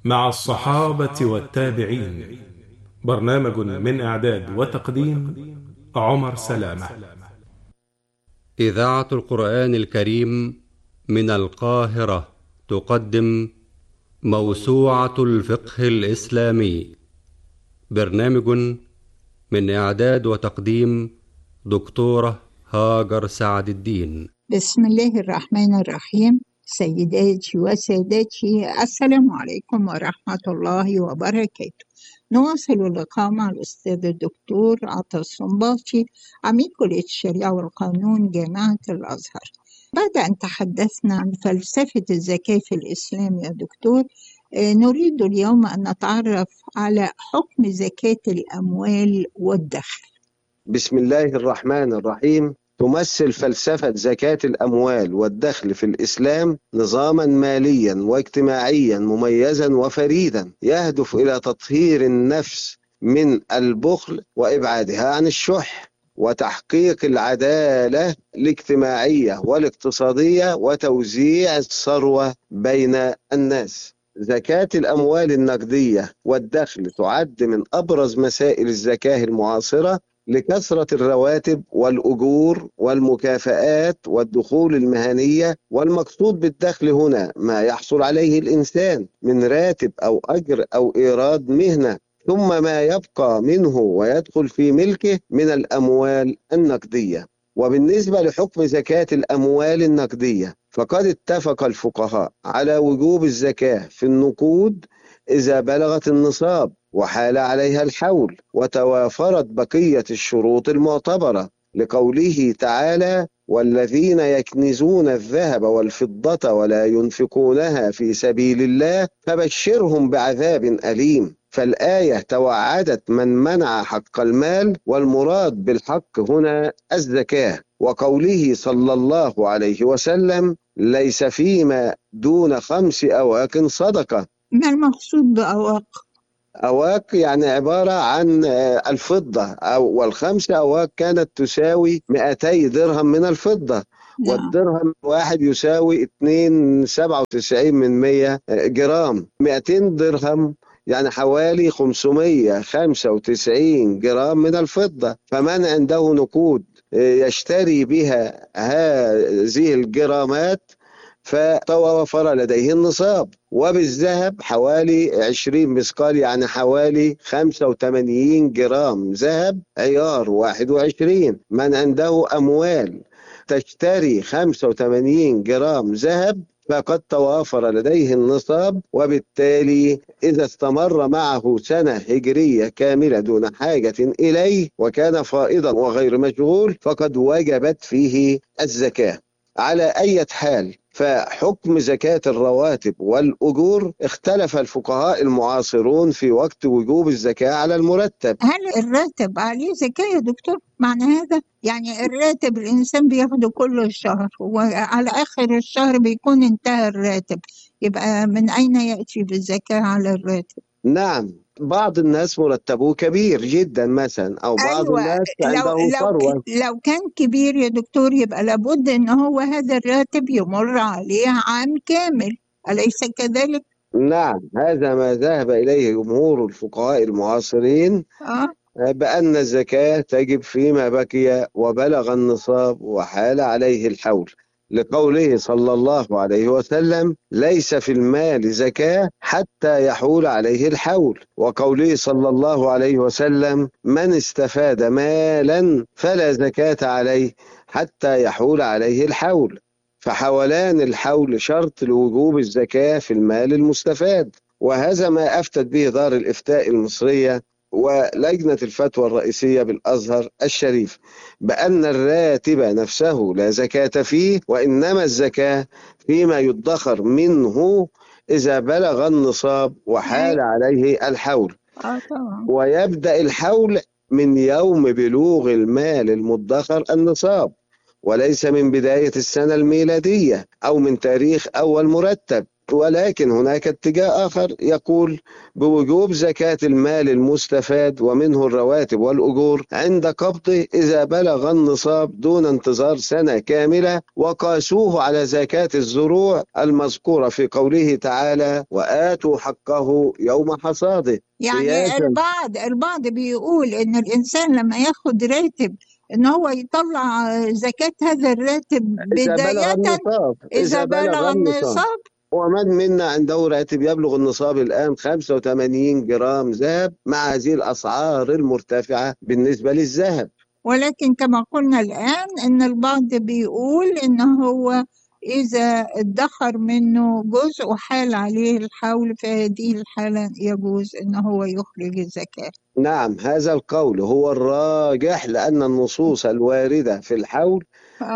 مع الصحابة والتابعين. برنامج من إعداد وتقديم عمر سلامة. إذاعة القرآن الكريم من القاهرة تقدم موسوعة الفقه الإسلامي. برنامج من إعداد وتقديم دكتورة هاجر سعد الدين. بسم الله الرحمن الرحيم. سيداتي وسادتي، السلام عليكم ورحمة الله وبركاته. نواصل اللقاء مع الأستاذ الدكتور عطا الصنباطي، عميد كلية الشريعة والقانون جامعة الأزهر. بعد أن تحدثنا عن فلسفة الزكاة في الإسلام يا دكتور، نريد اليوم أن نتعرف على حكم زكاة الأموال والدخل. بسم الله الرحمن الرحيم. تمثل فلسفة زكاة الأموال والدخل في الإسلام نظاما ماليا واجتماعيا مميزا وفريدا يهدف إلى تطهير النفس من البخل وإبعادها عن الشح، وتحقيق العدالة الاجتماعية والاقتصادية وتوزيع الثروة بين الناس. زكاة الأموال النقدية والدخل تعد من أبرز مسائل الزكاة المعاصرة لكثرة الرواتب والأجور والمكافآت والدخول المهنية، والمقصود بالدخل هنا ما يحصل عليه الإنسان من راتب أو أجر أو إيراد مهنة، ثم ما يبقى منه ويدخل في ملكه من الأموال النقدية. وبالنسبة لحكم زكاة الأموال النقدية، فقد اتفق الفقهاء على وجوب الزكاة في النقود إذا بلغت النصاب وحال عليها الحول وتوافرت بقية الشروط المعتبرة، لقوله تعالى: والذين يكنزون الذهب والفضة ولا ينفقونها في سبيل الله فبشرهم بعذاب أليم. فالآية توعدت من منع حق المال، والمراد بالحق هنا الزكاة. وقوله صلى الله عليه وسلم: ليس فيما دون 5 أواق صدقة. ما المقصود بأواق؟ أواق يعني عبارة عن الفضة، والخمس أواق كانت تساوي 200 درهم من الفضة، والدرهم واحد يساوي 2.97 من 100 جرام. 200 درهم يعني حوالي 595 جرام من الفضة. فمن عنده نقود يشتري بها هذه الجرامات فتوافر لديه النصاب. وبالذهب حوالي 20 مثقال يعني حوالي 85 جرام ذهب عيار 21. من عنده أموال تشتري 85 جرام ذهب فقد توافر لديه النصاب، وبالتالي إذا استمر معه سنة هجرية كاملة دون حاجة إليه وكان فائضا وغير مشغول فقد وجبت فيه الزكاة. على أي حال، فحكم زكاة الرواتب والأجور اختلف الفقهاء المعاصرون في وقت وجوب الزكاة على المرتب. هل الراتب عليه زكاة يا دكتور؟ معنى هذا يعني الراتب الإنسان بياخده كل شهر وعلى آخر الشهر بيكون انتهى الراتب، يبقى من أين يأتي بالزكاة على الراتب؟ نعم، بعض الناس مرتبه كبير جدا مثلا، أو بعض أيوة، الناس عنده ثروة. لو كان كبير يا دكتور يبقى لابد إن هو هذا الراتب يمر عليه عام كامل، أليس كذلك؟ نعم، هذا ما ذهب إليه جمهور الفقهاء المعاصرين، بأن الزكاة تجب فيما بقي وبلغ النصاب وحال عليه الحول، لقوله صلى الله عليه وسلم: ليس في المال زكاة حتى يحول عليه الحول. وقوله صلى الله عليه وسلم: من استفاد مالا فلا زكاة عليه حتى يحول عليه الحول. فحولان الحول شرط لوجوب الزكاة في المال المستفاد، وهذا ما أفتت به دار الإفتاء المصرية ولجنة الفتوى الرئيسية بالأزهر الشريف، بأن الراتب نفسه لا زكاة فيه، وإنما الزكاة فيما يدخر منه إذا بلغ النصاب وحال عليه الحول. ويبدأ الحول من يوم بلوغ المال المدخر النصاب، وليس من بداية السنة الميلادية أو من تاريخ أول مرتب. ولكن هناك اتجاه آخر يقول بوجوب زكاة المال المستفاد ومنه الرواتب والأجور عند قبضه إذا بلغ النصاب دون انتظار سنة كاملة، وقاسوه على زكاة الزروع المذكورة في قوله تعالى وآتوا حقه يوم حصاده. يعني البعض بيقول إن الإنسان لما ياخد راتب إن هو يطلع زكاة هذا الراتب إذا بلغ بداية النصاب إذا بلغ النصاب. ومن منا عنده راتب يبلغ النصاب الآن 85 جرام ذهب مع هذه الأسعار المرتفعة بالنسبة للذهب. ولكن كما قلنا الآن إن البعض بيقول إن هو إذا ادخر منه جزء وحال عليه الحول في هذه الحالة يجوز إن هو يخرج الزكاة. نعم، هذا القول هو الراجح لأن النصوص الواردة في الحول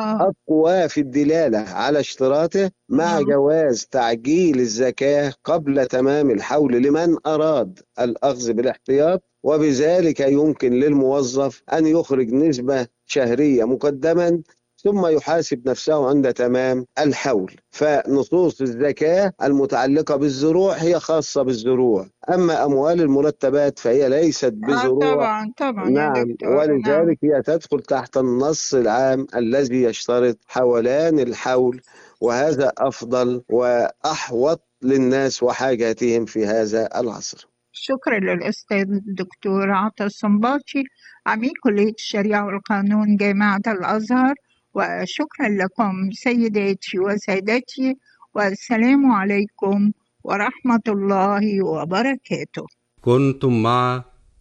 أقوى في الدلالة على اشتراطه مع جواز تعجيل الزكاة قبل تمام الحول لمن أراد الأخذ بالاحتياط، وبذلك يمكن للموظف أن يخرج نسبة شهرية مقدما ثم يحاسب نفسه عند تمام الحول. فنصوص الزكاة المتعلقة بالزروع هي خاصة بالزروع، أما أموال المرتبات فهي ليست بزروع. طبعا نعم، يا دكتور. ولذلك هي تدخل تحت النص العام الذي يشترط حولان الحول، وهذا أفضل وأحوط للناس وحاجاتهم في هذا العصر. شكرا للأستاذ الدكتور عطا الصنباطي عميد كلية الشريعة والقانون جامعة الأزهر، وشكرا لكم سيداتي وسادتي، والسلام عليكم ورحمة الله وبركاته. كنتم مع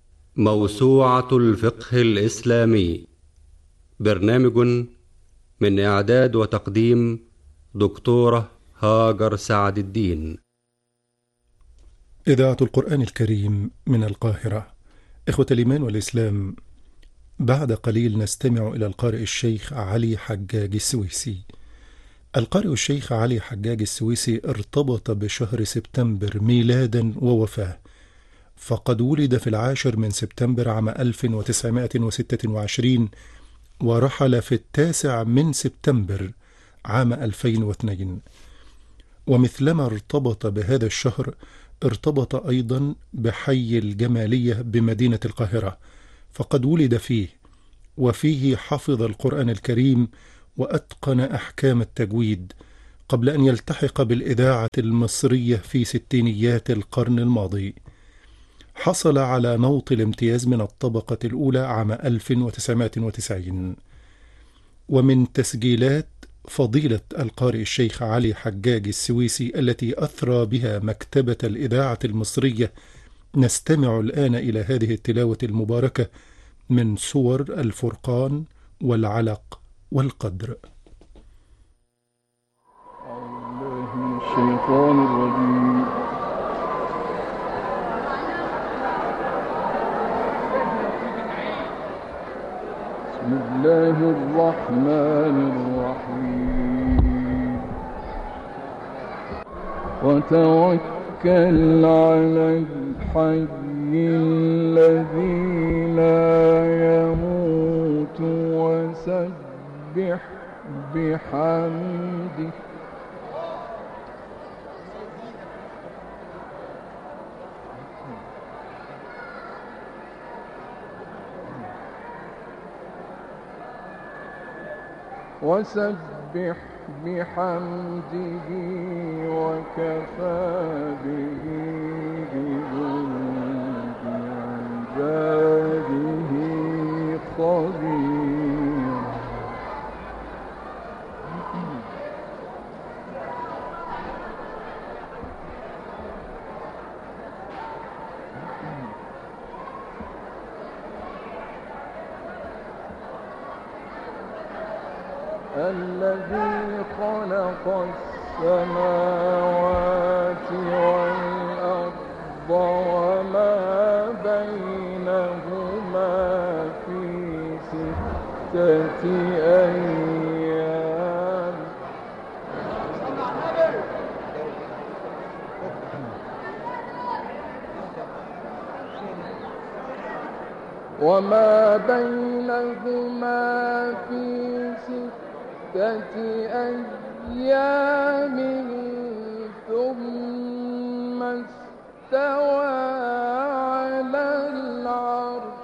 موسوعة الفقه الإسلامي، برنامج من إعداد وتقديم دكتورة هاجر سعد الدين. إذاعة القرآن الكريم من القاهرة. إخوة الإيمان والإسلام، بعد قليل نستمع إلى القارئ الشيخ علي حجاج السويسي. القارئ الشيخ علي حجاج السويسي ارتبط بشهر سبتمبر ميلادا ووفاة، فقد ولد في 10 من سبتمبر عام 1926 ورحل في 9 من سبتمبر عام 2002. ومثلما ارتبط بهذا الشهر ارتبط أيضا بحي الجمالية بمدينة القاهرة، فقد ولد فيه، وفيه حفظ القرآن الكريم وأتقن أحكام التجويد قبل أن يلتحق بالإذاعة المصرية في ستينيات القرن الماضي. حصل على نوط الامتياز من الطبقة الأولى عام 1990. ومن تسجيلات فضيلة القارئ الشيخ علي حجاج السويسي التي أثرى بها مكتبة الإذاعة المصرية نستمع الآن إلى هذه التلاوة المباركة من سور الفرقان والعلق والقدر. من الشيطان الرجيم. بسم الله الرحمن الرحيم. وتوكل على الحي الذي لا يموت وسبح بحمده وكفى به بذنوب عباده خبيرا. الذي خلق السماوات والأرض وما بينهما في 6 أيام ثم ثم استوى على العرش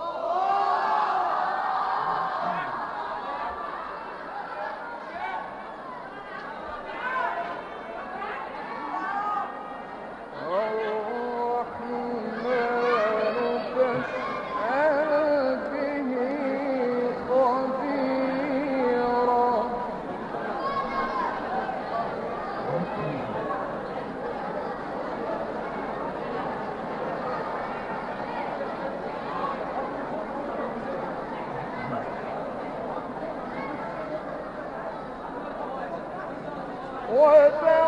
الرحمن فاسأل به خبيرا وَدَعَا